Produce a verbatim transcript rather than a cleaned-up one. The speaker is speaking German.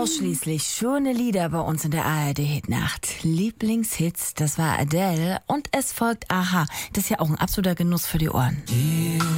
Ausschließlich schöne Lieder bei uns in der A R D-Hitnacht. Lieblingshits, das war Adele und es folgt Aha. Das ist ja auch ein absoluter Genuss für die Ohren. Die